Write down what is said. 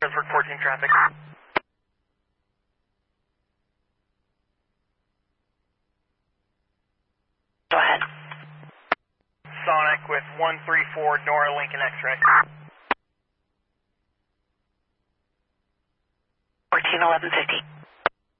for 14 traffic. Go ahead. Sonic with 134 Nora Lincoln X-ray. 141150.